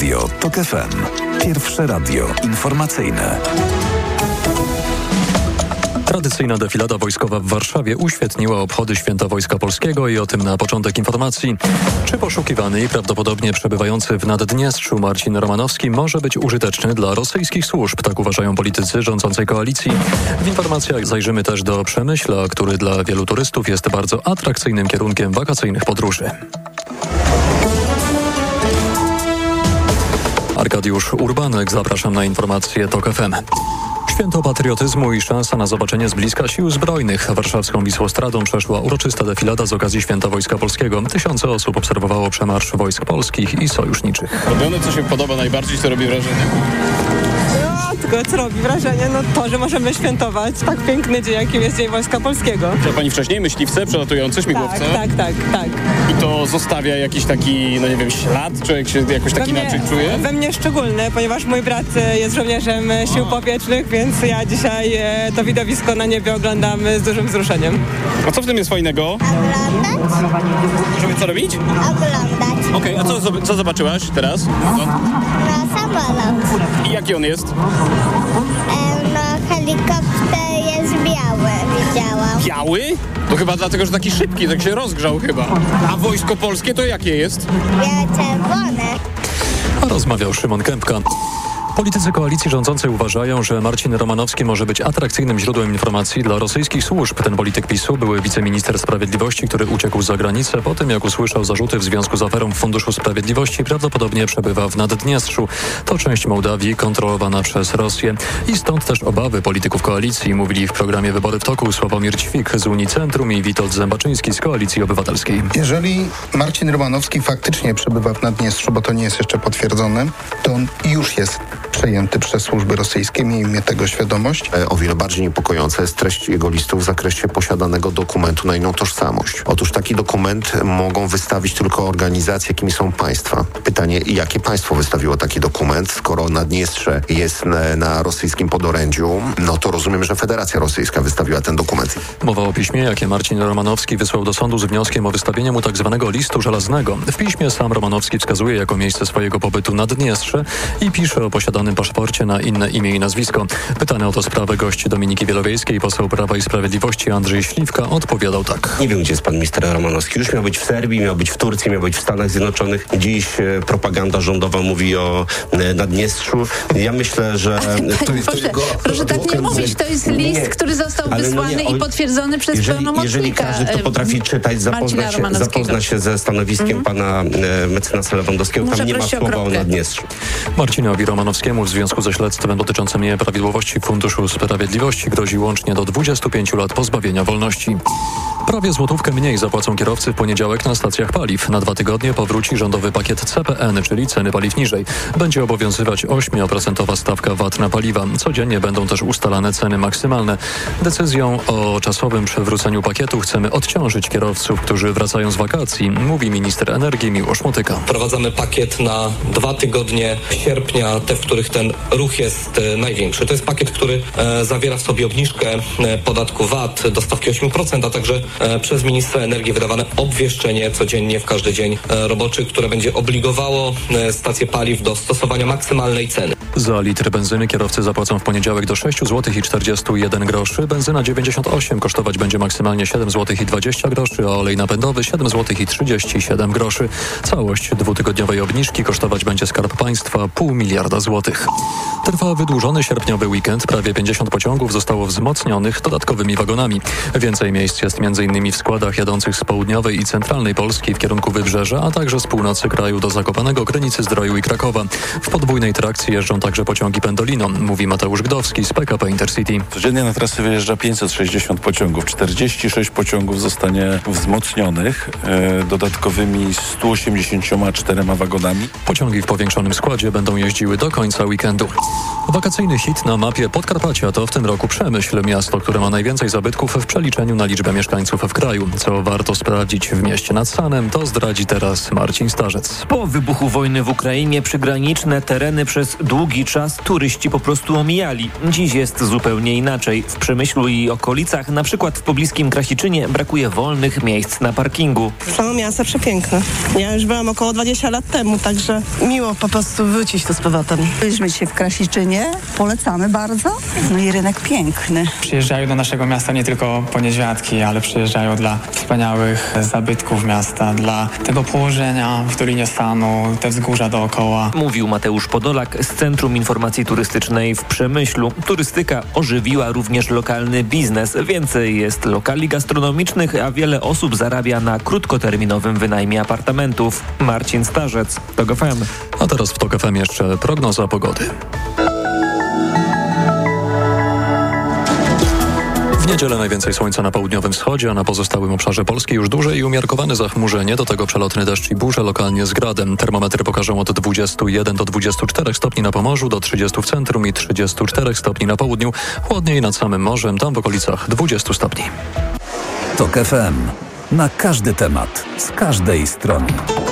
Radio TOK FM. Pierwsze radio informacyjne. Tradycyjna defilada wojskowa w Warszawie uświetniła obchody Święta Wojska Polskiego i o tym na początek informacji. Czy poszukiwany i prawdopodobnie przebywający w Naddniestrzu Marcin Romanowski może być użyteczny dla rosyjskich służb? Tak uważają politycy rządzącej koalicji. W informacjach zajrzymy też do Przemyśla, który dla wielu turystów jest bardzo atrakcyjnym kierunkiem wakacyjnych podróży. Arkadiusz Urbanek, zapraszam na informacje TOK FM. Święto patriotyzmu i szansa na zobaczenie z bliska sił zbrojnych. Warszawską Wisłostradą przeszła uroczysta defilada z okazji Święta Wojska Polskiego. Tysiące osób obserwowało przemarsz wojsk polskich i sojuszniczych. Robione, co się podoba najbardziej, co robi wrażenie? Tylko co robi wrażenie, to, że możemy świętować tak piękny dzień, jakim jest Dzień Wojska Polskiego. Czy pani wcześniej myśliwce, przelatujące, śmigłowce? Tak. I to zostawia jakiś taki, ślad? Człowiek się jakoś tak inaczej czuje? We mnie szczególny, ponieważ mój brat jest żołnierzem sił powietrznych, więc ja dzisiaj to widowisko na niebie oglądam z dużym wzruszeniem. A co w tym jest fajnego? Oglądać. Możemy co robić? Oglądać. Okej, a co zobaczyłaś teraz? Na samolot. I jaki on jest? Helikopter jest biały, widziałam. Biały? To chyba dlatego, że taki szybki, tak się rozgrzał chyba. A wojsko polskie to jakie jest? Białe-czerwone. A rozmawiał Szymon Kępka. Politycy koalicji rządzącej uważają, że Marcin Romanowski może być atrakcyjnym źródłem informacji dla rosyjskich służb. Ten polityk PiS-u, były wiceminister sprawiedliwości, który uciekł za granicę po tym, jak usłyszał zarzuty w związku z aferą w Funduszu Sprawiedliwości, prawdopodobnie przebywa w Naddniestrzu. To część Mołdawii kontrolowana przez Rosję. I stąd też obawy polityków koalicji, mówili w programie Wybory w toku Sławomir Ćwik z Unii Centrum i Witold Zębaczyński z Koalicji Obywatelskiej. Jeżeli Marcin Romanowski faktycznie przebywa w Naddniestrzu, bo to nie jest jeszcze potwierdzone, to on już jest przejęty przez służby rosyjskie, miejmy tego świadomość. O wiele bardziej niepokojąca jest treść jego listu w zakresie posiadanego dokumentu na inną tożsamość. Otóż taki dokument mogą wystawić tylko organizacje, jakimi są państwa. Pytanie, jakie państwo wystawiło taki dokument? Skoro Naddniestrze jest na rosyjskim podorędziu, no to rozumiem, że Federacja Rosyjska wystawiła ten dokument. Mowa o piśmie, jakie Marcin Romanowski wysłał do sądu z wnioskiem o wystawienie mu tzw. listu żelaznego. W piśmie sam Romanowski wskazuje jako miejsce swojego pobytu Naddniestrze i pisze o posiadanym paszporcie na inne imię i nazwisko. Pytany o tę sprawę gość Dominiki Wielowiejskiej, poseł Prawa i Sprawiedliwości Andrzej Śliwka odpowiadał tak. Nie wiem, gdzie jest pan minister Romanowski. Już miał być w Serbii, miał być w Turcji, miał być w Stanach Zjednoczonych. Dziś propaganda rządowa mówi o Naddniestrzu. Ja myślę, że proszę tak nie mówić. To jest list, który został wysłany i potwierdzony przez pełnomocnika. Jeżeli każdy, kto potrafi czytać, zapozna się ze stanowiskiem pana mecenasa Lewandowskiego, tam nie ma słowa o Naddniestrzu. Marcinowi Romanowskiemu w związku ze śledztwem dotyczącym nieprawidłowości w Funduszu Sprawiedliwości grozi łącznie do 25 lat pozbawienia wolności. Prawie złotówkę mniej zapłacą kierowcy w poniedziałek na stacjach paliw. Na 2 tygodnie powróci rządowy pakiet CPN, czyli ceny paliw niżej. Będzie obowiązywać 8% stawka VAT na paliwa. Codziennie będą też ustalane ceny maksymalne. Decyzją o czasowym przywróceniu pakietu chcemy odciążyć kierowców, którzy wracają z wakacji, mówi minister energii Miłosz Motyka. Wprowadzamy pakiet na 2 tygodnie sierpnia, te, w których ten ruch jest największy. To jest pakiet, który zawiera w sobie obniżkę podatku VAT do stawki 8%, a także przez ministra energii wydawane obwieszczenie codziennie w każdy dzień roboczy, które będzie obligowało stacje paliw do stosowania maksymalnej ceny. Za litr benzyny kierowcy zapłacą w poniedziałek do 6,41 zł. Benzyna 98 kosztować będzie maksymalnie 7,20 zł, a olej napędowy 7,37 zł. Całość 2-tygodniowej obniżki kosztować będzie Skarb Państwa 0,5 miliarda złotych. Trwa wydłużony sierpniowy weekend. Prawie 50 pociągów zostało wzmocnionych dodatkowymi wagonami. Więcej miejsc jest m.in. w składach jadących z południowej i centralnej Polski w kierunku Wybrzeża, a także z północy kraju do Zakopanego, Krynicy Zdroju i Krakowa. W podwójnej trakcji jeżdżą także pociągi Pendolino, mówi Mateusz Gdowski z PKP Intercity. Codziennie na trasy wyjeżdża 560 pociągów. 46 pociągów zostanie wzmocnionych dodatkowymi 184 wagonami. Pociągi w powiększonym składzie będą jeździły do końca końca weekendu. Wakacyjny hit na mapie Podkarpacia to w tym roku Przemyśl, miasto, które ma najwięcej zabytków w przeliczeniu na liczbę mieszkańców w kraju. Co warto sprawdzić w mieście nad Sanem, to zdradzi teraz Marcin Starzec. Po wybuchu wojny w Ukrainie przygraniczne tereny przez długi czas turyści po prostu omijali. Dziś jest zupełnie inaczej. W Przemyślu i okolicach, na przykład w pobliskim Krasiczynie, brakuje wolnych miejsc na parkingu. Samo miasto przepiękne. Ja już byłam około 20 lat temu, także miło po prostu wrócić tu z powrotem. Byliśmy dzisiaj w Krasiczynie, polecamy bardzo. No i rynek piękny. Przyjeżdżają do naszego miasta nie tylko po niedźwiadki, ale przyjeżdżają dla wspaniałych zabytków miasta, dla tego położenia w Dolinie Sanu, te wzgórza dookoła. Mówił Mateusz Podolak z Centrum Informacji Turystycznej w Przemyślu. Turystyka ożywiła również lokalny biznes. Więcej jest lokali gastronomicznych, a wiele osób zarabia na krótkoterminowym wynajmie apartamentów. Marcin Starzec, TOK FM. A teraz w TOK FM jeszcze prognoza pogody. W niedzielę najwięcej słońca na południowym wschodzie, a na pozostałym obszarze Polski już duże i umiarkowane zachmurzenie, do tego przelotny deszcz i burze lokalnie z gradem. Termometry pokażą od 21 do 24 stopni na Pomorzu, do 30 w centrum i 34 stopni na południu. Chłodniej nad samym morzem, tam w okolicach 20 stopni. TOK FM. Na każdy temat, z każdej strony.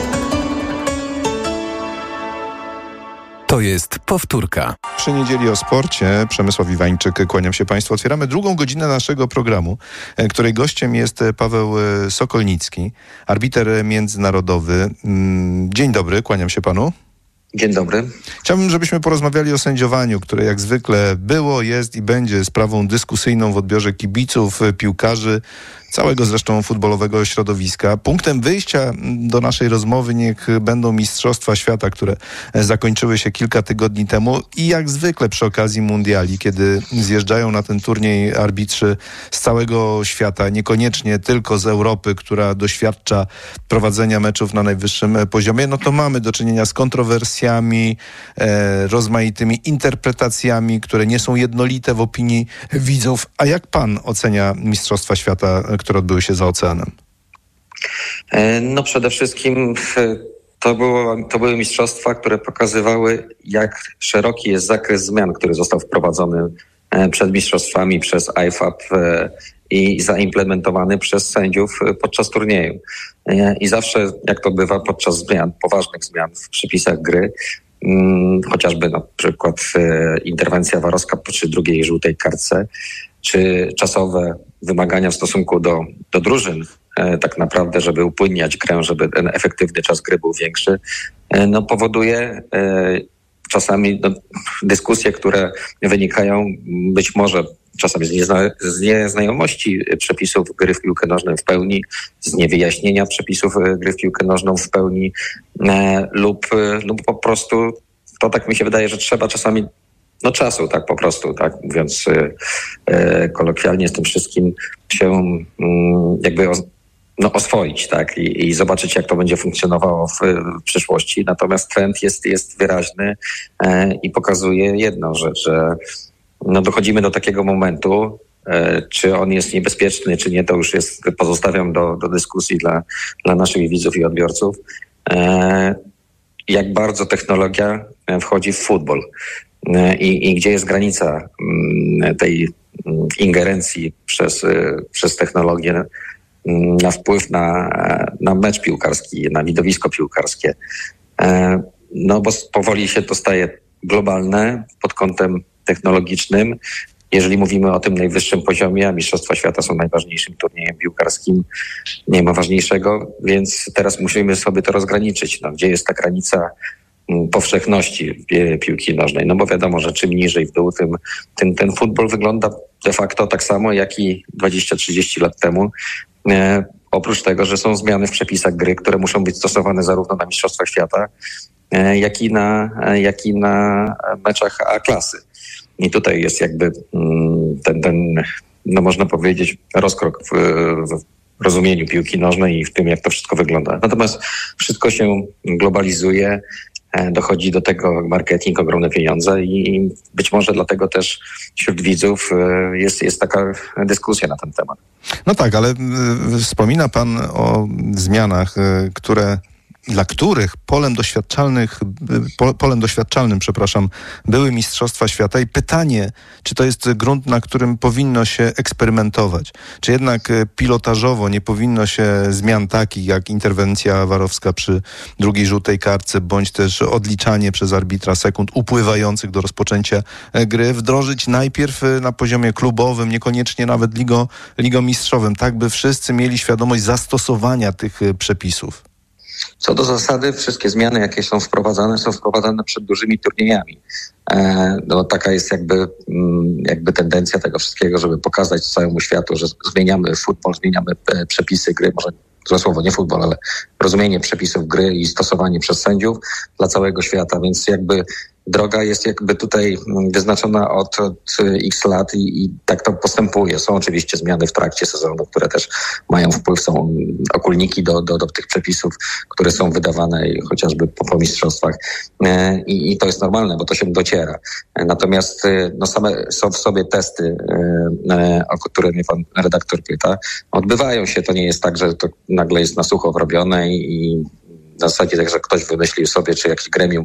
To jest powtórka. Przy niedzieli o sporcie Przemysław Iwańczyk, kłaniam się Państwu. Otwieramy drugą godzinę naszego programu, której gościem jest Paweł Sokolnicki, arbiter międzynarodowy. Dzień dobry, kłaniam się Panu. Dzień dobry. Chciałbym, żebyśmy porozmawiali o sędziowaniu, które jak zwykle było, jest i będzie sprawą dyskusyjną w odbiorze kibiców, piłkarzy, całego zresztą futbolowego środowiska. Punktem wyjścia do naszej rozmowy niech będą Mistrzostwa Świata, które zakończyły się kilka tygodni temu i jak zwykle przy okazji mundiali, kiedy zjeżdżają na ten turniej arbitrzy z całego świata, niekoniecznie tylko z Europy, która doświadcza prowadzenia meczów na najwyższym poziomie, no to mamy do czynienia z kontrowersjami, rozmaitymi interpretacjami, które nie są jednolite w opinii widzów. A jak pan ocenia Mistrzostwa Świata, które odbyły się za oceanem? No przede wszystkim to były mistrzostwa, które pokazywały, jak szeroki jest zakres zmian, który został wprowadzony przed mistrzostwami przez IFAB i zaimplementowany przez sędziów podczas turnieju. I zawsze, jak to bywa podczas zmian, poważnych zmian w przepisach gry, chociażby na przykład interwencja warowska przy drugiej żółtej kartce, czy czasowe wymagania w stosunku do drużyn, tak naprawdę, żeby upłynniać grę, żeby ten efektywny czas gry był większy, no powoduje czasami dyskusje, które wynikają być może czasami z nieznajomości przepisów gry w piłkę nożną w pełni, z niewyjaśnienia przepisów gry w piłkę nożną w pełni lub po prostu to tak mi się wydaje, że trzeba czasami czasu, tak po prostu, tak mówiąc kolokwialnie, z tym wszystkim się jakby oswoić, tak, i zobaczyć, jak to będzie funkcjonowało w przyszłości. Natomiast trend jest wyraźny i pokazuje jedno, że dochodzimy do takiego momentu, czy on jest niebezpieczny, czy nie, to już pozostawiam do dyskusji dla naszych widzów i odbiorców, jak bardzo technologia wchodzi w futbol. I gdzie jest granica tej ingerencji przez technologię na wpływ na mecz piłkarski, na widowisko piłkarskie. No bo powoli się to staje globalne pod kątem technologicznym. Jeżeli mówimy o tym najwyższym poziomie, a Mistrzostwa Świata są najważniejszym turniejem piłkarskim, nie ma ważniejszego, więc teraz musimy sobie to rozgraniczyć. Gdzie jest ta granica powszechności piłki nożnej? No bo wiadomo, że czym niżej w dół, tym ten futbol wygląda de facto tak samo jak i 20-30 lat temu. Oprócz tego, że są zmiany w przepisach gry, które muszą być stosowane zarówno na Mistrzostwach Świata, jak i na meczach A-klasy. I tutaj jest jakby ten można powiedzieć, rozkrok w rozumieniu piłki nożnej i w tym, jak to wszystko wygląda. Natomiast wszystko się globalizuje, dochodzi do tego marketing, ogromne pieniądze i być może dlatego też wśród widzów jest taka dyskusja na ten temat. No tak, ale wspomina pan o zmianach, które dla których polem doświadczalnym, były Mistrzostwa Świata i pytanie, czy to jest grunt, na którym powinno się eksperymentować. Czy jednak pilotażowo nie powinno się zmian takich jak interwencja warowska przy drugiej żółtej kartce, bądź też odliczanie przez arbitra sekund upływających do rozpoczęcia gry wdrożyć najpierw na poziomie klubowym, niekoniecznie nawet ligomistrzowym, tak by wszyscy mieli świadomość zastosowania tych przepisów. Co do zasady, wszystkie zmiany, jakie są wprowadzane przed dużymi turniejami. Taka jest jakby tendencja tego wszystkiego, żeby pokazać całemu światu, że zmieniamy futbol, zmieniamy przepisy gry, może złe słowo, nie futbol, ale rozumienie przepisów gry i stosowanie przez sędziów dla całego świata, więc jakby droga jest jakby tutaj wyznaczona od x lat i tak to postępuje. Są oczywiście zmiany w trakcie sezonu, które też mają wpływ, są okulniki do tych przepisów, które są wydawane chociażby po mistrzostwach i to jest normalne, bo to się dociera. Natomiast są w sobie testy, o które mnie pan redaktor pyta. Odbywają się, to nie jest tak, że to nagle jest na sucho robione i na zasadzie tak, że ktoś wymyślił sobie, czy jakieś gremium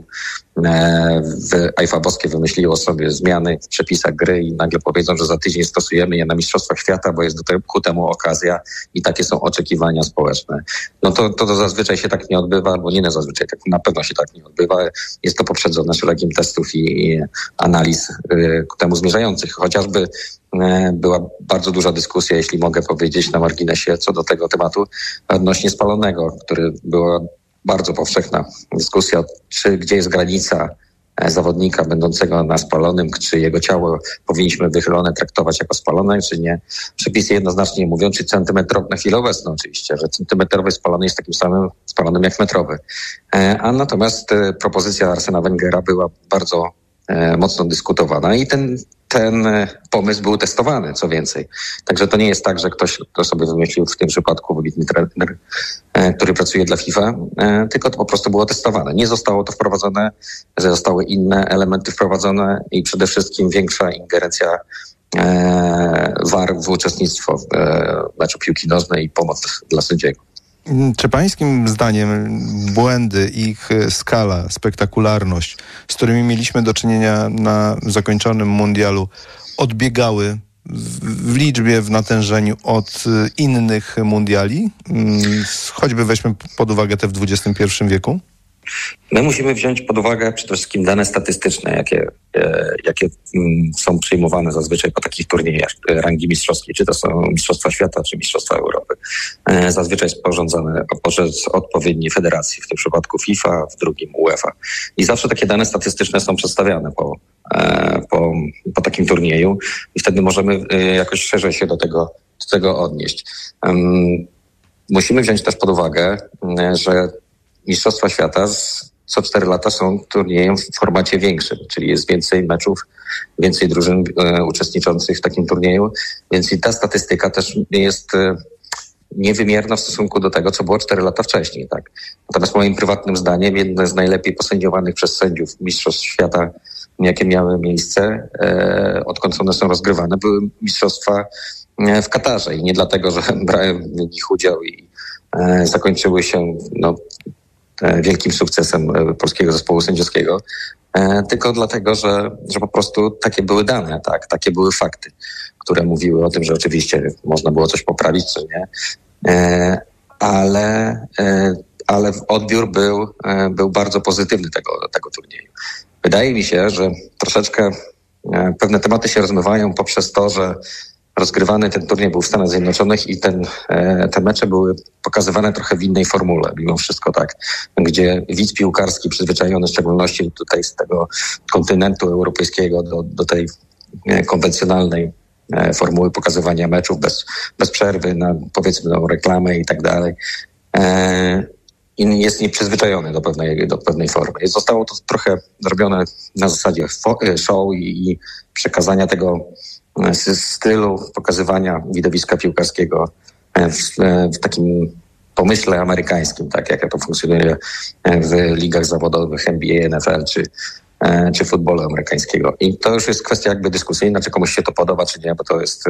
w IFAB-owskie wymyśliło sobie zmiany w przepisach gry i nagle powiedzą, że za tydzień stosujemy je na Mistrzostwach Świata, bo jest ku temu okazja i takie są oczekiwania społeczne. To zazwyczaj się tak nie odbywa, bo nie zazwyczaj, tak na pewno się tak nie odbywa. Jest to poprzedzone szeregiem testów i analiz ku temu zmierzających. Chociażby była bardzo duża dyskusja, jeśli mogę powiedzieć, na marginesie co do tego tematu odnośnie spalonego, który była bardzo powszechna dyskusja, gdzie jest granica zawodnika będącego na spalonym, czy jego ciało powinniśmy wychylone traktować jako spalone, czy nie. Przepisy jednoznacznie mówią, czy centymetrowy, na chwilę obecną oczywiście, że centymetrowy spalony jest takim samym spalonym jak metrowy. A natomiast propozycja Arsena Wengera była bardzo mocno dyskutowana i ten pomysł był testowany, co więcej. Także to nie jest tak, że ktoś to sobie wymyślił, w tym przypadku wybitny trener, który pracuje dla FIFA, tylko to po prostu było testowane. Nie zostało to wprowadzone, zostały inne elementy wprowadzone i przede wszystkim większa ingerencja VAR w uczestnictwo w meczu piłki nożnej i pomoc dla sędziego. Czy pańskim zdaniem błędy, ich skala, spektakularność, z którymi mieliśmy do czynienia na zakończonym mundialu, odbiegały w liczbie, w natężeniu od innych mundiali? Choćby weźmy pod uwagę te w XXI wieku. My musimy wziąć pod uwagę przede wszystkim dane statystyczne, jakie są przyjmowane zazwyczaj po takich turniejach rangi mistrzowskiej, czy to są Mistrzostwa Świata, czy Mistrzostwa Europy. Zazwyczaj sporządzane przez odpowiednie federacje, w tym przypadku FIFA, w drugim UEFA. I zawsze takie dane statystyczne są przedstawiane po takim turnieju i wtedy możemy jakoś szerzej się do tego odnieść. Musimy wziąć też pod uwagę, że Mistrzostwa Świata co 4 lata są turniejem w formacie większym, czyli jest więcej meczów, więcej drużyn uczestniczących w takim turnieju, więc i ta statystyka też jest niewymierna w stosunku do tego, co było 4 lata wcześniej. Tak? Natomiast moim prywatnym zdaniem jedne z najlepiej posędziowanych przez sędziów Mistrzostw Świata, jakie miały miejsce, odkąd one są rozgrywane, były Mistrzostwa w Katarze i nie dlatego, że brałem w nich udział i zakończyły się wielkim sukcesem polskiego zespołu sędziowskiego, tylko dlatego, że po prostu takie były dane, tak, takie były fakty, które mówiły o tym, że oczywiście można było coś poprawić, czy nie, ale odbiór był bardzo pozytywny tego turnieju. Wydaje mi się, że troszeczkę pewne tematy się rozmywają poprzez to, że rozgrywany ten turniej był w Stanach Zjednoczonych i te mecze były pokazywane trochę w innej formule, mimo wszystko tak, gdzie widz piłkarski przyzwyczajony w szczególności tutaj z tego kontynentu europejskiego do tej konwencjonalnej formuły pokazywania meczów bez przerwy na powiedzmy reklamę i tak dalej. I jest nieprzyzwyczajony do pewnej formy. Zostało to trochę zrobione na zasadzie show i przekazania tego stylu pokazywania widowiska piłkarskiego w takim pomyśle amerykańskim, tak jak to funkcjonuje w ligach zawodowych NBA, NFL czy futbolu amerykańskiego. I to już jest kwestia jakby dyskusyjna, czy komuś się to podoba, czy nie, bo to jest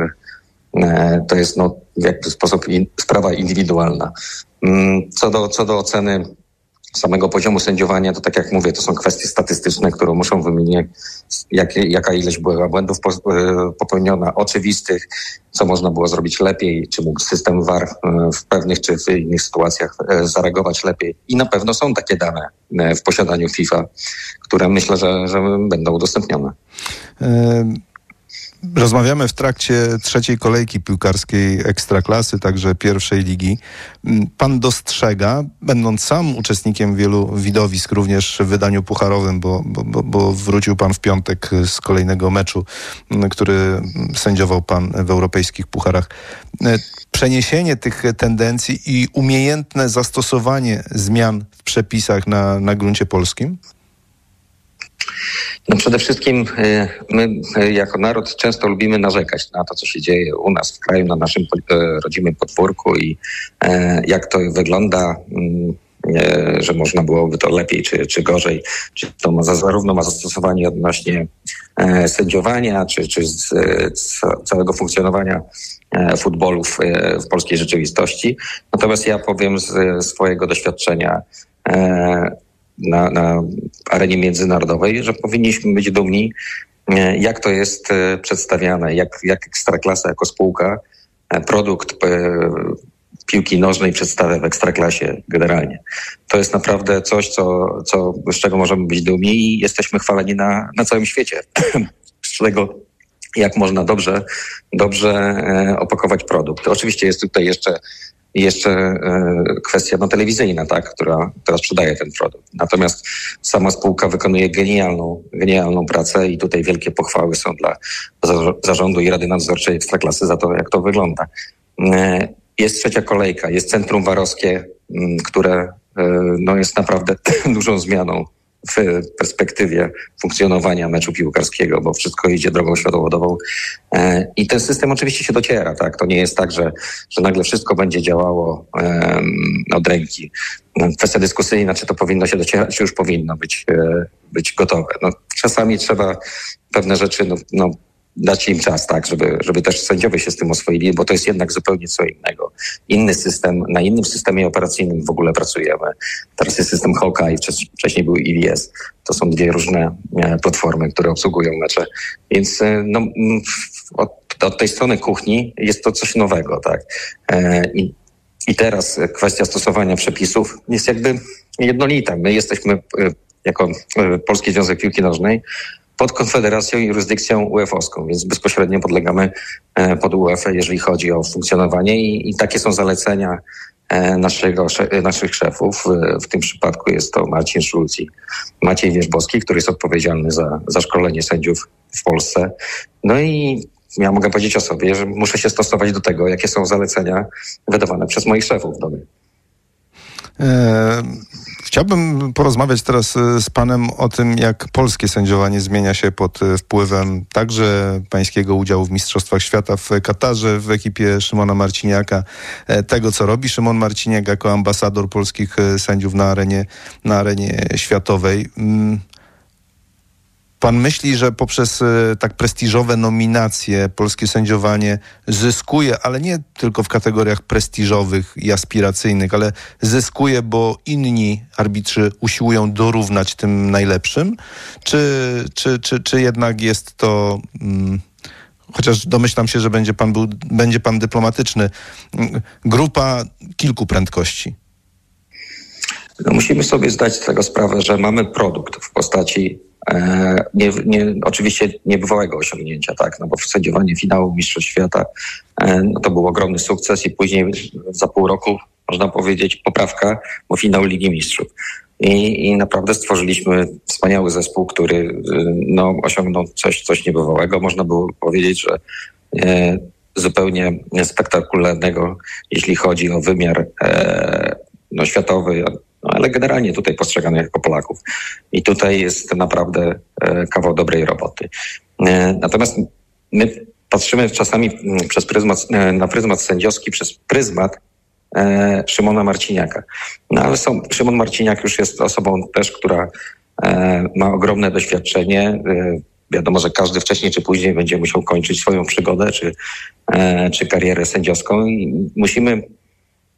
w jakiś sposób sprawa indywidualna. Co do oceny samego poziomu sędziowania, to tak jak mówię, to są kwestie statystyczne, które muszą wymienić, jaka ilość była błędów popełniona, oczywistych, co można było zrobić lepiej, czy mógł system VAR w pewnych czy w innych sytuacjach zareagować lepiej. I na pewno są takie dane w posiadaniu FIFA, które myślę, że będą udostępnione. Rozmawiamy w trakcie trzeciej kolejki piłkarskiej Ekstraklasy, także pierwszej ligi. Pan będąc sam uczestnikiem wielu widowisk, również w wydaniu pucharowym, bo wrócił pan w piątek z kolejnego meczu, który sędziował pan w europejskich pucharach. Przeniesienie tych tendencji i umiejętne zastosowanie zmian w przepisach na gruncie polskim? No przede wszystkim my jako naród często lubimy narzekać na to, co się dzieje u nas w kraju, na naszym rodzimym podwórku i jak to wygląda, że można byłoby to lepiej czy gorzej, czy to zarówno ma zastosowanie odnośnie sędziowania, czy całego funkcjonowania futbolu w polskiej rzeczywistości. Natomiast ja powiem z swojego doświadczenia na arenie międzynarodowej, że powinniśmy być dumni, jak to jest przedstawiane, jak Ekstraklasa jako spółka produkt piłki nożnej przedstawia w Ekstraklasie generalnie. To jest naprawdę coś, z czego możemy być dumni i jesteśmy chwaleni na całym świecie. Z czego jak można dobrze opakować produkt. Oczywiście jest tutaj jeszcze kwestia telewizyjna, tak, która sprzedaje ten produkt. Natomiast sama spółka wykonuje genialną pracę i tutaj wielkie pochwały są dla zarządu i Rady Nadzorczej Ekstraklasy za to, jak to wygląda. Jest trzecia kolejka, jest centrum warowskie, które jest naprawdę dużą zmianą w perspektywie funkcjonowania meczu piłkarskiego, bo wszystko idzie drogą światłowodową i ten system oczywiście się dociera, tak? To nie jest tak, że nagle wszystko będzie działało od ręki. Kwestia dyskusyjna, czy to powinno się docierać, czy już powinno być gotowe. Czasami trzeba pewne rzeczy dać im czas, tak, żeby też sędziowie się z tym oswoili, bo to jest jednak zupełnie co innego. Inny system, na innym systemie operacyjnym w ogóle pracujemy. Teraz jest system Hawkeye, wcześniej był IVS. To są dwie różne platformy, które obsługują mecze. Więc od tej strony kuchni jest to coś nowego, tak. I teraz kwestia stosowania przepisów jest jakby jednolita. My jesteśmy jako Polski Związek Piłki Nożnej pod konfederacją i jurysdykcją UEFA-owską, więc bezpośrednio podlegamy pod UEFA, jeżeli chodzi o funkcjonowanie i takie są zalecenia naszych szefów. W tym przypadku jest to Marcin Szulc i Maciej Wierzbowski, który jest odpowiedzialny za szkolenie sędziów w Polsce. No i ja mogę powiedzieć o sobie, że muszę się stosować do tego, jakie są zalecenia wydawane przez moich szefów w domu. Chciałbym porozmawiać teraz z panem o tym, jak polskie sędziowanie zmienia się pod wpływem także pańskiego udziału w Mistrzostwach Świata w Katarze w ekipie Szymona Marciniaka, tego co robi Szymon Marciniak jako ambasador polskich sędziów na arenie światowej. Pan myśli, że poprzez tak prestiżowe nominacje polskie sędziowanie zyskuje, ale nie tylko w kategoriach prestiżowych i aspiracyjnych, ale zyskuje, bo inni arbitrzy usiłują dorównać tym najlepszym? Czy jednak jest to, chociaż domyślam się, że będzie pan dyplomatyczny, grupa kilku prędkości? Musimy sobie zdać z tego sprawę, że mamy produkt w postaci oczywiście niebywałego osiągnięcia, tak, bo sędziowanie finału Mistrzostw Świata to był ogromny sukces i później za pół roku, można powiedzieć, poprawka, bo finał Ligi Mistrzów. I naprawdę stworzyliśmy wspaniały zespół, który osiągnął coś niebywałego. Można było powiedzieć, że zupełnie spektakularnego, jeśli chodzi o wymiar światowy, ale generalnie tutaj postrzegamy jako Polaków. I tutaj jest naprawdę kawał dobrej roboty. Natomiast my patrzymy czasami na pryzmat sędziowski, przez pryzmat Szymona Marciniaka. Ale Szymon Marciniak już jest osobą też, która ma ogromne doświadczenie. Wiadomo, że każdy wcześniej czy później będzie musiał kończyć swoją przygodę czy karierę sędziowską i musimy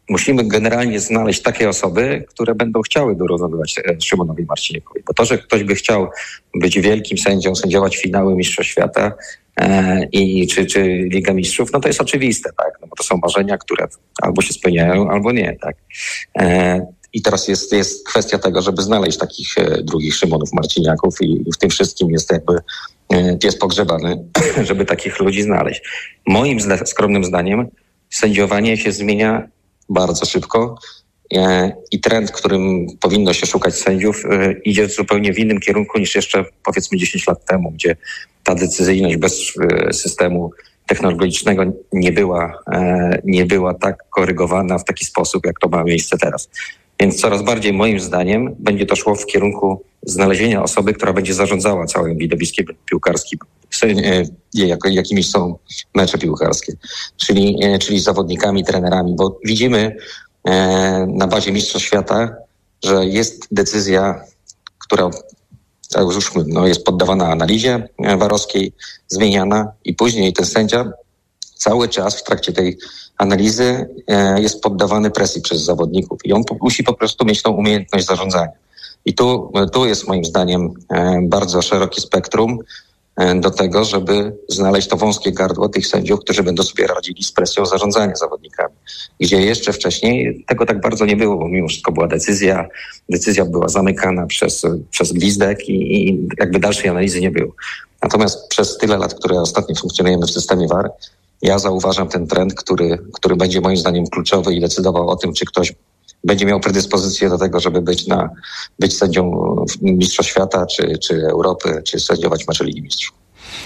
musimy generalnie znaleźć takie osoby, które będą chciały dorównywać Szymonowi Marcinikowi. Bo to, że ktoś by chciał być wielkim sędzią, sędziować finały Mistrzostw Świata czy Ligę Mistrzów, no to jest oczywiste, tak? No bo to są marzenia, które albo się spełniają, albo nie, tak? I teraz jest kwestia tego, żeby znaleźć takich drugich Szymonów Marciniaków i w tym wszystkim jest jakby pies pogrzebany, żeby takich ludzi znaleźć. Moim skromnym zdaniem sędziowanie się zmienia bardzo szybko i trend, którym powinno się szukać sędziów, idzie zupełnie w innym kierunku niż jeszcze powiedzmy 10 lat temu, gdzie ta decyzyjność bez systemu technologicznego nie była tak korygowana w taki sposób, jak to ma miejsce teraz. Więc coraz bardziej moim zdaniem będzie to szło w kierunku znalezienia osoby, która będzie zarządzała całym widowiskiem piłkarskim, jakimiś są mecze piłkarskie, czyli zawodnikami, trenerami, bo widzimy na bazie Mistrzostw Świata, że jest decyzja, która już jest poddawana analizie warowskiej, zmieniana i później ten sędzia cały czas w trakcie tej analizy jest poddawany presji przez zawodników i on musi po prostu mieć tą umiejętność zarządzania. I tu jest moim zdaniem bardzo szerokie spektrum do tego, żeby znaleźć to wąskie gardło tych sędziów, którzy będą sobie radzili z presją zarządzania zawodnikami. Gdzie jeszcze wcześniej tego tak bardzo nie było, bo mimo wszystko była decyzja była zamykana przez gwizdek i jakby dalszej analizy nie było. Natomiast przez tyle lat, które ostatnio funkcjonujemy w systemie VAR, ja zauważam ten trend, który będzie moim zdaniem kluczowy i decydował o tym, czy ktoś będzie miał predyspozycję do tego, żeby być sędzią Mistrzostw Świata, czy Europy, czy sędziować mecze Ligi Mistrzów.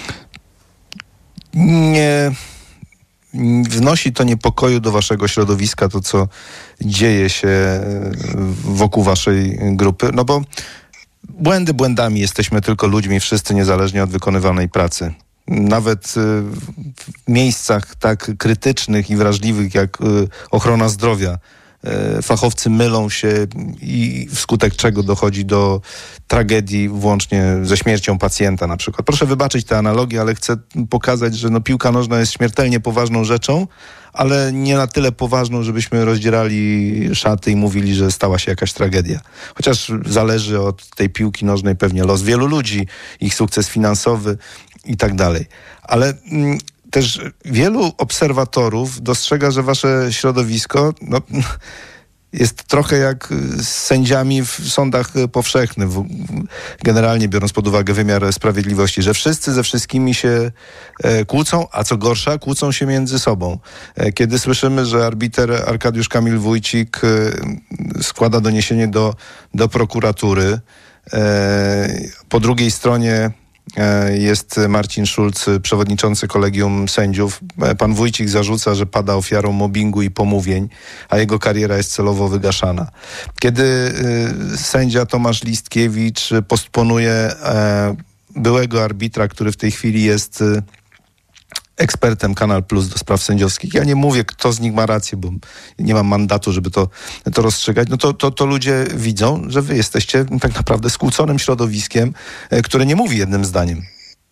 Nie wnosi to niepokoju do waszego środowiska, to co dzieje się wokół waszej grupy? No bo błędami, jesteśmy tylko ludźmi, wszyscy niezależnie od wykonywanej pracy. Nawet w miejscach tak krytycznych i wrażliwych jak ochrona zdrowia fachowcy mylą się i wskutek czego dochodzi do tragedii włącznie ze śmiercią pacjenta na przykład. Proszę wybaczyć tę analogię, ale chcę pokazać, że piłka nożna jest śmiertelnie poważną rzeczą, ale nie na tyle poważną, żebyśmy rozdzierali szaty i mówili, że stała się jakaś tragedia. Chociaż zależy od tej piłki nożnej pewnie los wielu ludzi, ich sukces finansowy i tak dalej. Ale też wielu obserwatorów dostrzega, że wasze środowisko jest trochę jak z sędziami w sądach powszechnych, generalnie biorąc pod uwagę wymiar sprawiedliwości, że wszyscy ze wszystkimi się kłócą, a co gorsza, kłócą się między sobą. Kiedy słyszymy, że arbiter Arkadiusz Kamil Wójcik składa doniesienie do prokuratury, po drugiej stronie jest Marcin Schulz, przewodniczący kolegium sędziów. Pan Wójcik zarzuca, że pada ofiarą mobbingu i pomówień, a jego kariera jest celowo wygaszana. Kiedy sędzia Tomasz Listkiewicz postponuje byłego arbitra, który w tej chwili jest ekspertem Kanal Plus do spraw sędziowskich. Ja nie mówię, kto z nich ma rację, bo nie mam mandatu, żeby to rozstrzygać. To ludzie widzą, że wy jesteście tak naprawdę skłóconym środowiskiem, które nie mówi jednym zdaniem.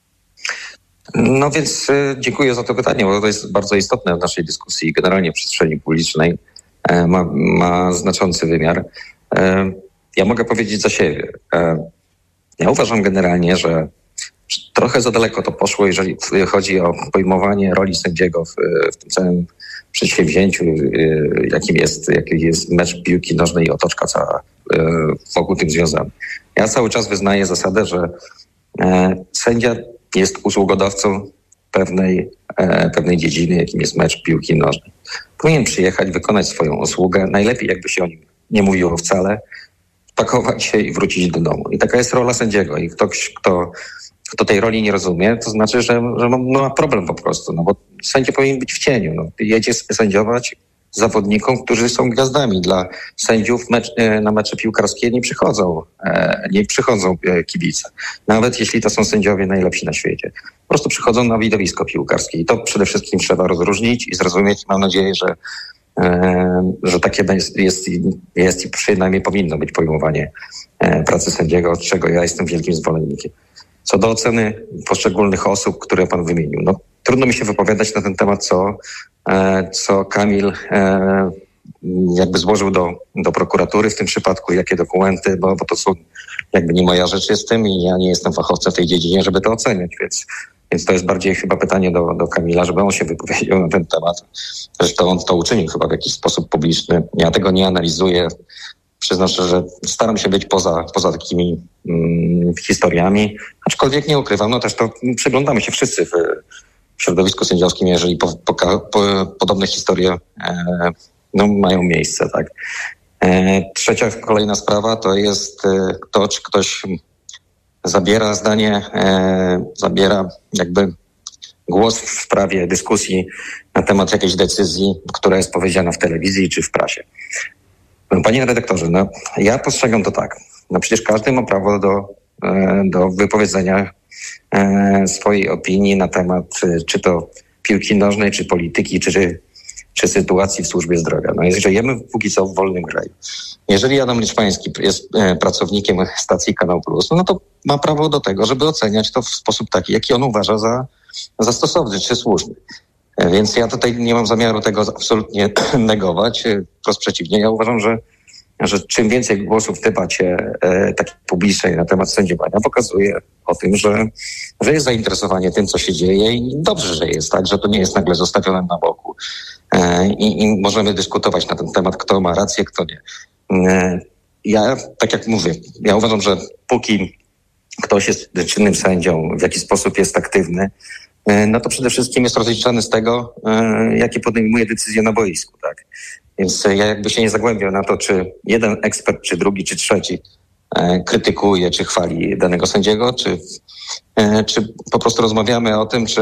No więc dziękuję za to pytanie, bo to jest bardzo istotne w naszej dyskusji. Generalnie w przestrzeni publicznej ma znaczący wymiar. Ja mogę powiedzieć za siebie. Ja uważam generalnie, że trochę za daleko to poszło, jeżeli chodzi o pojmowanie roli sędziego w tym całym przedsięwzięciu, jakim jest mecz piłki nożnej i otoczka cała wokół tym związana. Ja cały czas wyznaję zasadę, że sędzia jest usługodawcą pewnej dziedziny, jakim jest mecz piłki nożnej. Powinien przyjechać, wykonać swoją usługę, najlepiej jakby się o nim nie mówiło wcale, pakować się i wrócić do domu. I taka jest rola sędziego. I ktoś, kto tej roli nie rozumie, to znaczy, że ma problem po prostu, bo sędzia powinien być w cieniu. Jedzie sędziować zawodnikom, którzy są gwiazdami. Dla sędziów na mecze piłkarskie nie przychodzą kibice. Nawet jeśli to są sędziowie najlepsi na świecie. Po prostu przychodzą na widowisko piłkarskie i to przede wszystkim trzeba rozróżnić i zrozumieć. Mam nadzieję, że takie jest i przynajmniej powinno być pojmowanie pracy sędziego, od czego ja jestem wielkim zwolennikiem. Co do oceny poszczególnych osób, które pan wymienił, trudno mi się wypowiadać na ten temat, co Kamil jakby złożył do prokuratury w tym przypadku, jakie dokumenty, bo to są jakby nie moja rzecz jest z tym i ja nie jestem fachowcem w tej dziedzinie, żeby to oceniać, więc to jest bardziej chyba pytanie do Kamila, żeby on się wypowiedział na ten temat. Zresztą on to uczynił chyba w jakiś sposób publiczny. Ja tego nie analizuję. Przyznam szczerze, że staram się być poza takimi historiami, aczkolwiek nie ukrywam, no też to przyglądamy się wszyscy w środowisku sędziowskim, jeżeli podobne historie mają miejsce, tak. Trzecia kolejna sprawa to jest to, czy ktoś zabiera jakby głos w sprawie dyskusji na temat jakiejś decyzji, która jest powiedziana w telewizji czy w prasie. Panie redaktorze, ja postrzegam to tak. Przecież każdy ma prawo do wypowiedzenia swojej opinii na temat czy to piłki nożnej, czy polityki, czy sytuacji w służbie zdrowia. Żyjemy póki co w wolnym kraju. Jeżeli Adam Liczmański jest pracownikiem stacji Kanał Plus, no to ma prawo do tego, żeby oceniać to w sposób taki, jaki on uważa za stosowny czy słuszny. Więc ja tutaj nie mam zamiaru tego absolutnie negować. Wprost przeciwnie, ja uważam, że czym więcej głosów w debacie takiej publicznej na temat sędziowania pokazuje o tym, że jest zainteresowanie tym, co się dzieje i dobrze, że jest tak, że to nie jest nagle zostawione na boku. I możemy dyskutować na ten temat, kto ma rację, kto nie. Ja, tak jak mówię, ja uważam, że póki ktoś jest czynnym sędzią, w jaki sposób jest aktywny, no to przede wszystkim jest rozliczany z tego, jakie podejmuje decyzje na boisku, tak. Więc ja jakby się nie zagłębiam na to, czy jeden ekspert, czy drugi, czy trzeci krytykuje, czy chwali danego sędziego, czy po prostu rozmawiamy o tym, czy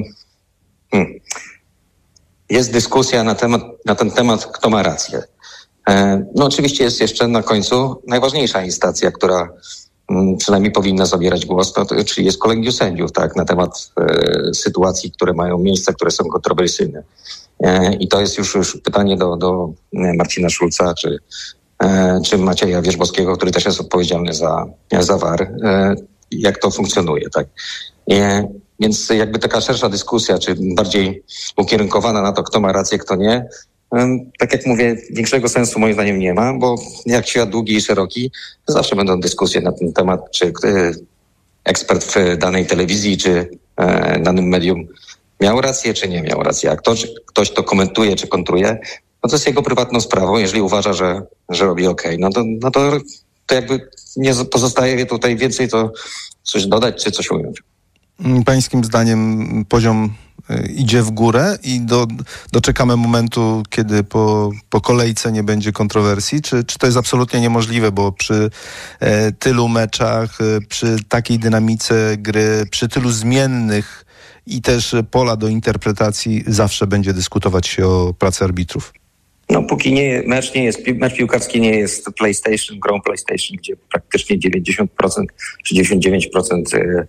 jest dyskusja na ten temat, kto ma rację. No oczywiście jest jeszcze na końcu najważniejsza instancja, która przynajmniej powinna zabierać głos, czyli jest kolegium sędziów, tak, na temat sytuacji, które mają miejsce, które są kontrowersyjne. I to jest już pytanie do Marcina Szulca, czy Macieja Wierzbowskiego, który też jest odpowiedzialny za VAR, jak to funkcjonuje, tak. Więc jakby taka szersza dyskusja, czy bardziej ukierunkowana na to, kto ma rację, kto nie, tak jak mówię, większego sensu moim zdaniem nie ma, bo jak świat długi i szeroki, zawsze będą dyskusje na ten temat, czy ekspert w danej telewizji, czy danym medium miał rację, czy nie miał racji. A ktoś to komentuje, czy kontruje, no to jest jego prywatną sprawą. Jeżeli uważa, że robi okej, no to jakby nie pozostaje tutaj więcej to coś dodać, czy coś ująć. Pańskim zdaniem poziom idzie w górę i doczekamy momentu, kiedy po kolejce nie będzie kontrowersji? Czy to jest absolutnie niemożliwe, bo przy tylu meczach, przy takiej dynamice gry, przy tylu zmiennych i też pola do interpretacji zawsze będzie dyskutować się o pracy arbitrów? No póki mecz piłkarski nie jest grą PlayStation, gdzie praktycznie 90% czy 99%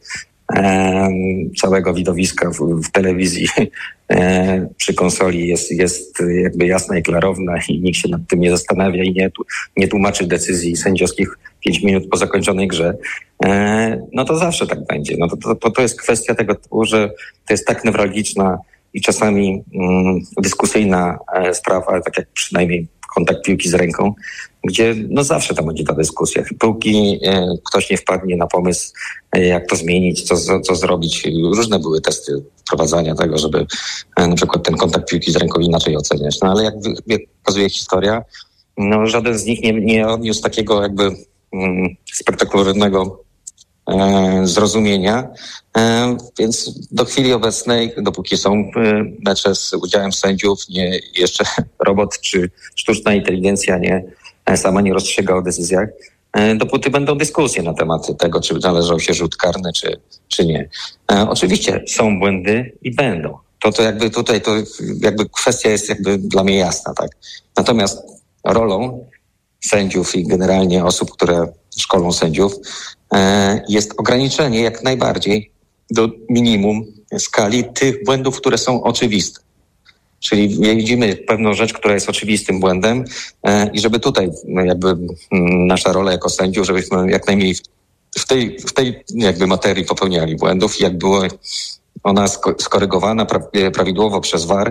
całego widowiska w telewizji przy konsoli jest jakby jasna i klarowna i nikt się nad tym nie zastanawia i nie tłumaczy decyzji sędziowskich 5 minut po zakończonej grze, no to zawsze tak będzie. No to jest kwestia tego typu, że to jest tak newralgiczna i czasami dyskusyjna sprawa, tak jak przynajmniej kontakt piłki z ręką, gdzie no zawsze tam będzie ta dyskusja. Póki ktoś nie wpadnie na pomysł, jak to zmienić, co zrobić. Różne były testy wprowadzania tego, żeby na przykład ten kontakt piłki z ręką inaczej oceniać. No ale jak pokazuje historia, no żaden z nich nie odniósł takiego jakby spektakularnego zrozumienia, więc do chwili obecnej, dopóki są mecze z udziałem sędziów, nie jeszcze robot czy sztuczna inteligencja sama nie rozstrzyga o decyzjach, dopóty będą dyskusje na temat tego, czy należał się rzut karny, czy nie. Oczywiście są błędy i będą. To jakby tutaj to jakby kwestia jest jakby dla mnie jasna, tak. Natomiast rolą sędziów i generalnie osób, które szkolą sędziów, jest ograniczenie jak najbardziej do minimum skali tych błędów, które są oczywiste. Czyli widzimy pewną rzecz, która jest oczywistym błędem i żeby tutaj jakby nasza rola jako sędziów, żebyśmy jak najmniej w tej jakby materii popełniali błędów i jak była ona skorygowana prawidłowo przez VAR,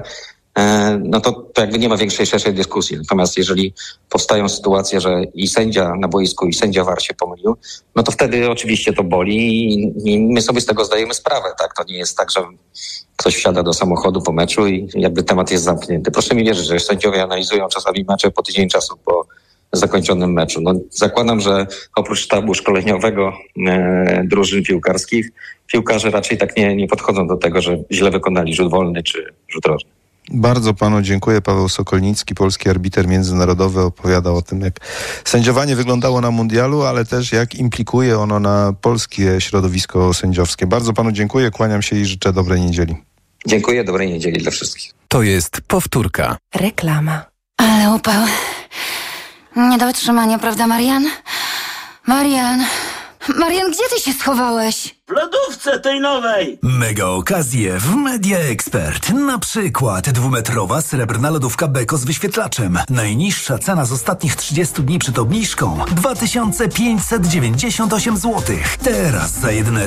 no to jakby nie ma większej, szerszej dyskusji. Natomiast jeżeli powstają sytuacje, że i sędzia na boisku, i sędzia VAR się pomylił, no to wtedy oczywiście to boli i my sobie z tego zdajemy sprawę, tak? To nie jest tak, że ktoś wsiada do samochodu po meczu i jakby temat jest zamknięty. Proszę mi wierzyć, że sędziowie analizują czasami mecze po tydzień czasu po zakończonym meczu. No, zakładam, że oprócz sztabu szkoleniowego drużyn piłkarskich, piłkarze raczej tak nie podchodzą do tego, że źle wykonali rzut wolny czy rzut rożny. Bardzo panu dziękuję. Paweł Sokolnicki, polski arbiter międzynarodowy, opowiadał o tym, jak sędziowanie wyglądało na mundialu, ale też jak implikuje ono na polskie środowisko sędziowskie. Bardzo panu dziękuję, kłaniam się i życzę dobrej niedzieli. Dziękuję, dobrej niedzieli dla wszystkich. To jest powtórka. Reklama. Ale upał. Nie do wytrzymania, prawda, Marian? Marian, gdzie ty się schowałeś? W lodówce tej nowej! Mega okazje w Media Expert. Na przykład 2-metrowa srebrna lodówka Beko z wyświetlaczem. Najniższa cena z ostatnich 30 dni przed obniżką 2598 zł. Teraz za jedyne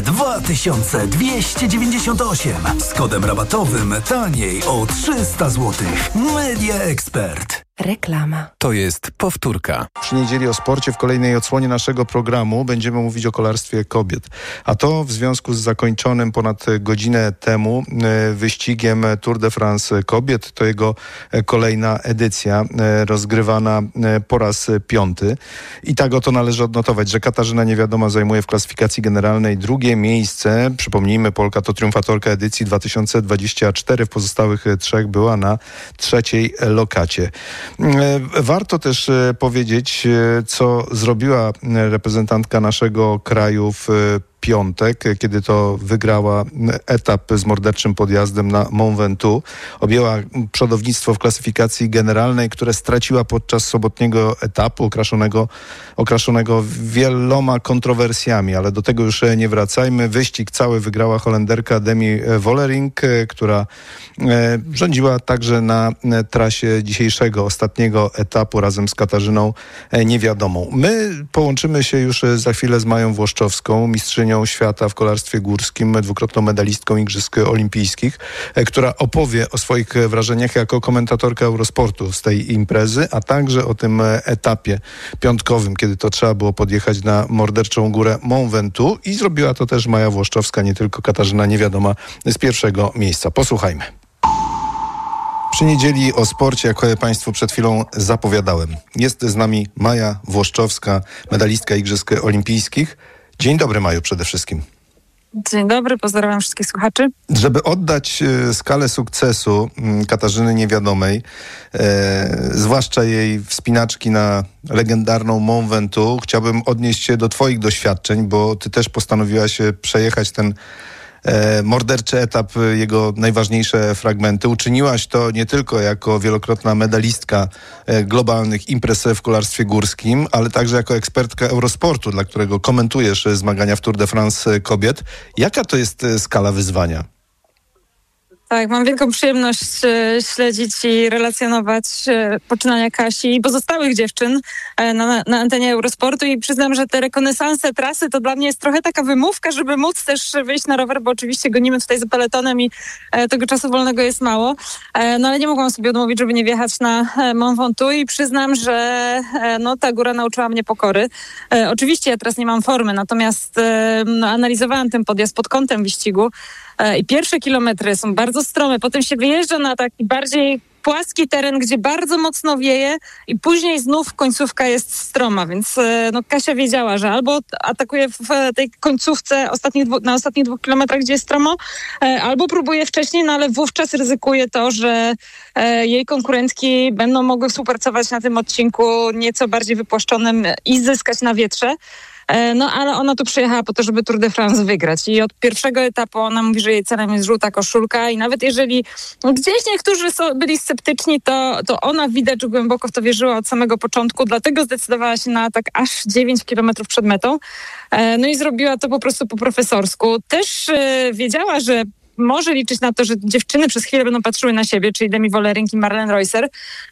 2298. Z kodem rabatowym taniej o 300 zł. Media Expert. Reklama. To jest powtórka. Przy niedzieli o sporcie w kolejnej odsłonie naszego programu będziemy mówić o kolarstwie kobiet. A to w związku z zakończonym ponad godzinę temu wyścigiem Tour de France kobiet. To jego kolejna edycja, rozgrywana po raz 5. I tak oto należy odnotować, że Katarzyna Niewiadoma zajmuje w klasyfikacji generalnej 2. miejsce. Przypomnijmy, Polka to triumfatorka edycji 2024. W pozostałych 3 była na 3. lokacie. Warto też powiedzieć, co zrobiła reprezentantka naszego kraju w piątek, kiedy to wygrała etap z morderczym podjazdem na Mont Ventoux. Objęła przodownictwo w klasyfikacji generalnej, które straciła podczas sobotniego etapu, okraszonego wieloma kontrowersjami, ale do tego już nie wracajmy. Wyścig cały wygrała Holenderka Demi Vollering, która rządziła także na trasie dzisiejszego, ostatniego etapu razem z Katarzyną Niewiadomą. My połączymy się już za chwilę z Mają Włoszczowską, mistrzynią świata w kolarstwie górskim, 2-krotną medalistką Igrzysk Olimpijskich, która opowie o swoich wrażeniach jako komentatorka Eurosportu z tej imprezy, a także o tym etapie piątkowym, kiedy to trzeba było podjechać na morderczą górę Mont Ventoux i zrobiła to też Maja Włoszczowska, nie tylko Katarzyna Niewiadoma z 1. miejsca. Posłuchajmy. Przy niedzieli o sporcie, jak Państwu przed chwilą zapowiadałem. Jest z nami Maja Włoszczowska, medalistka Igrzysk Olimpijskich. Dzień dobry, Maju, przede wszystkim. Dzień dobry, pozdrawiam wszystkich słuchaczy. Żeby oddać skalę sukcesu Katarzyny Niewiadomej, zwłaszcza jej wspinaczki na legendarną Mont Ventoux, chciałbym odnieść się do twoich doświadczeń, bo ty też postanowiłaś przejechać ten morderczy etap, jego najważniejsze fragmenty. Uczyniłaś to nie tylko jako wielokrotna medalistka globalnych imprez w kolarstwie górskim, ale także jako ekspertka Eurosportu, dla którego komentujesz zmagania w Tour de France kobiet. Jaka to jest skala wyzwania? Tak, mam wielką przyjemność śledzić i relacjonować poczynania Kasi i pozostałych dziewczyn na antenie Eurosportu i przyznam, że te rekonesanse trasy to dla mnie jest trochę taka wymówka, żeby móc też wyjść na rower, bo oczywiście gonimy tutaj za peletonem i tego czasu wolnego jest mało, no ale nie mogłam sobie odmówić, żeby nie wjechać na Mont Ventoux i przyznam, że no, ta góra nauczyła mnie pokory. Oczywiście ja teraz nie mam formy, natomiast analizowałam ten podjazd pod kątem wyścigu. I pierwsze kilometry są bardzo strome, potem się wyjeżdża na taki bardziej płaski teren, gdzie bardzo mocno wieje i później znów końcówka jest stroma, więc no, Kasia wiedziała, że albo atakuje w tej końcówce na ostatnich 2 kilometrach, gdzie jest stromo, albo próbuje wcześniej, no ale wówczas ryzykuje to, że jej konkurentki będą mogły współpracować na tym odcinku nieco bardziej wypłaszczonym i zyskać na wietrze. No ale ona tu przyjechała po to, żeby Tour de France wygrać i od pierwszego etapu ona mówi, że jej celem jest żółta koszulka i nawet jeżeli gdzieś niektórzy byli sceptyczni, to ona widać, że głęboko w to wierzyła od samego początku, dlatego zdecydowała się na atak aż 9 kilometrów przed metą. No i zrobiła to po prostu po profesorsku. Też wiedziała, że może liczyć na to, że dziewczyny przez chwilę będą patrzyły na siebie, czyli Demi Vollering i Marlene Reusser,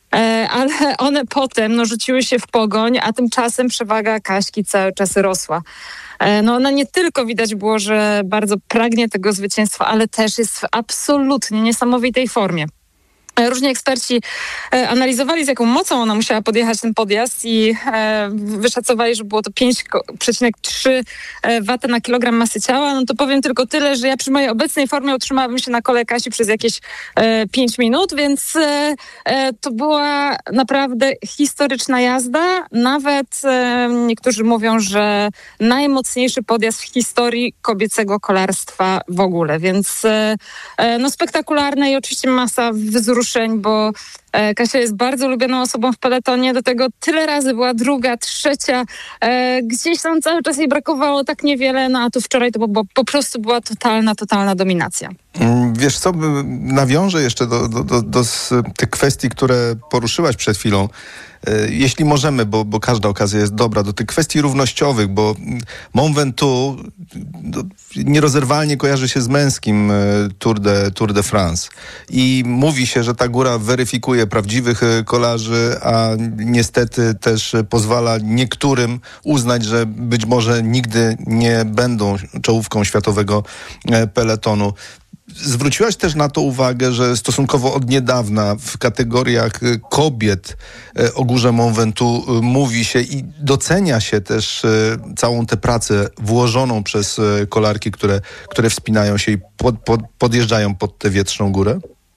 ale one potem rzuciły się w pogoń, a tymczasem przewaga Kaśki cały czas rosła. No ona nie tylko widać było, że bardzo pragnie tego zwycięstwa, ale też jest w absolutnie niesamowitej formie. Różni eksperci analizowali, z jaką mocą ona musiała podjechać ten podjazd i wyszacowali, że było to 5,3 W na kilogram masy ciała. No to powiem tylko tyle, że ja przy mojej obecnej formie utrzymałabym się na kole Kasi przez jakieś 5 minut, więc to była naprawdę historyczna jazda. Nawet niektórzy mówią, że najmocniejszy podjazd w historii kobiecego kolarstwa w ogóle, więc no spektakularne i oczywiście masa wzruszeń, bo Kasia jest bardzo ulubioną osobą w peletonie, do tego tyle razy była druga, trzecia, gdzieś tam cały czas jej brakowało tak niewiele, no a tu wczoraj to po prostu była totalna dominacja. Wiesz co, nawiążę jeszcze do tych kwestii, które poruszyłaś przed chwilą. Jeśli możemy, bo każda okazja jest dobra, do tych kwestii równościowych, bo Mont Ventoux nierozerwalnie kojarzy się z męskim Tour de France i mówi się, że ta góra weryfikuje prawdziwych kolarzy, a niestety też pozwala niektórym uznać, że być może nigdy nie będą czołówką światowego peletonu. Zwróciłaś też na to uwagę, że stosunkowo od niedawna w kategoriach kobiet o górze Mont Ventoux mówi się i docenia się też całą tę pracę włożoną przez kolarki, które wspinają się i podjeżdżają pod tę wietrzną górę?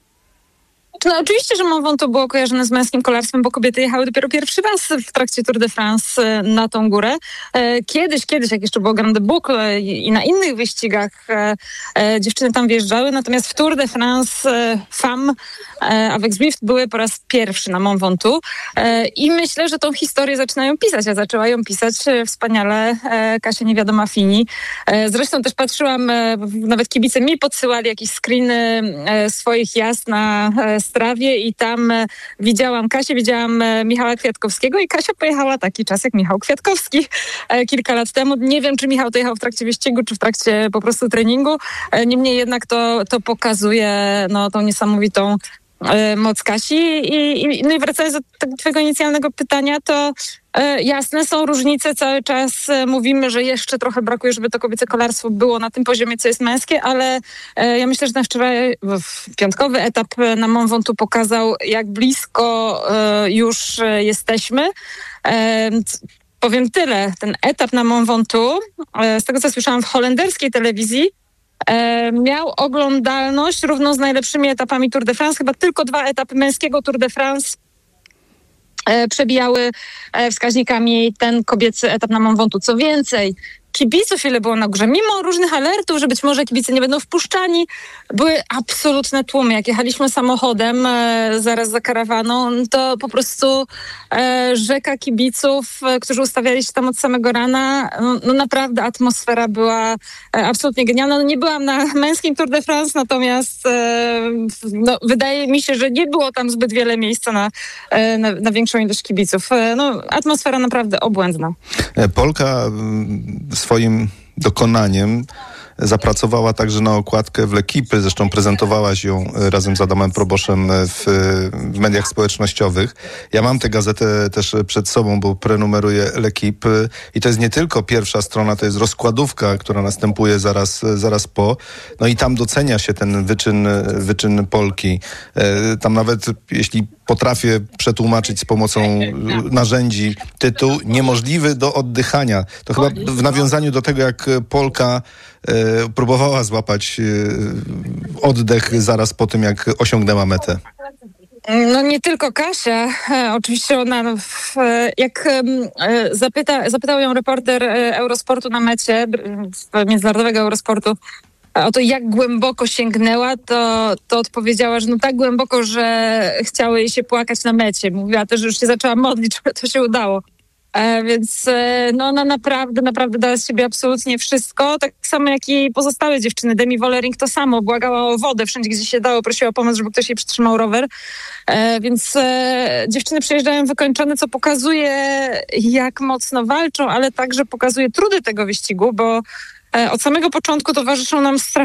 No oczywiście, że Mont Ventoux było kojarzone z męskim kolarstwem, bo kobiety jechały dopiero pierwszy raz w trakcie Tour de France na tą górę. Kiedyś, jak jeszcze było Grand Boucle i na innych wyścigach dziewczyny tam wjeżdżały, natomiast w Tour de France Femmes avec Zwift były po raz pierwszy na Mont Ventoux i myślę, że tą historię zaczynają pisać, a zaczęła ją pisać wspaniale Kasia Niewiadoma-Fini. Zresztą też patrzyłam, nawet kibice mi podsyłali jakieś screeny swoich jazd na Strawie i tam widziałam Kasię, widziałam Michała Kwiatkowskiego i Kasia pojechała taki czas jak Michał Kwiatkowski kilka lat temu. Nie wiem, czy Michał to jechał w trakcie wyścigu, czy w trakcie po prostu treningu. Niemniej jednak to pokazuje tą niesamowitą moc Kasi. No i wracając do twojego inicjalnego pytania, to jasne, są różnice, cały czas mówimy, że jeszcze trochę brakuje, żeby to kobiece kolarstwo było na tym poziomie, co jest męskie, ale ja myślę, że ten wczoraj piątkowy etap na Mont Ventoux pokazał, jak blisko już jesteśmy. Powiem tyle, ten etap na Mont Ventoux, z tego co słyszałam w holenderskiej telewizji, miał oglądalność równą z najlepszymi etapami Tour de France. Chyba tylko 2 etapy męskiego Tour de France przebijały wskaźnikami ten kobiecy etap na Mont Ventoux. Co więcej, kibiców ile było na górze, mimo różnych alertów, że być może kibice nie będą wpuszczani, były absolutne tłumy. Jak jechaliśmy samochodem zaraz za karawaną, to po prostu rzeka kibiców, którzy ustawiali się tam od samego rana. No naprawdę atmosfera była absolutnie genialna. No, nie byłam na męskim Tour de France, natomiast wydaje mi się, że nie było tam zbyt wiele miejsca na większą ilość kibiców. Atmosfera naprawdę obłędna. Polka swoim dokonaniem zapracowała także na okładkę w L'Équipe, zresztą prezentowałaś ją razem z Adamem Proboszem w mediach społecznościowych. Ja mam tę gazetę też przed sobą, bo prenumeruję L'Équipe i to jest nie tylko pierwsza strona, to jest rozkładówka, która następuje zaraz po. No i tam docenia się ten wyczyn Polki. Tam nawet, jeśli potrafię przetłumaczyć z pomocą narzędzi tytuł niemożliwy do oddychania. To chyba w nawiązaniu do tego, jak Polka próbowała złapać oddech zaraz po tym, jak osiągnęła metę. No nie tylko Kasia. Oczywiście ona, jak zapytał ją reporter Eurosportu na mecie, międzynarodowego Eurosportu, o to, jak głęboko sięgnęła, to odpowiedziała, że tak głęboko, że chciało jej się płakać na mecie. Mówiła też, że już się zaczęła modlić, żeby to się udało. Więc ona naprawdę dała z siebie absolutnie wszystko. Tak samo jak i pozostałe dziewczyny. Demi Wollering to samo. Błagała o wodę wszędzie, gdzie się dało. Prosiła o pomoc, żeby ktoś jej przytrzymał rower. Więc dziewczyny przyjeżdżają wykończone, co pokazuje, jak mocno walczą, ale także pokazuje trudy tego wyścigu, bo od samego początku towarzyszą nam strasznie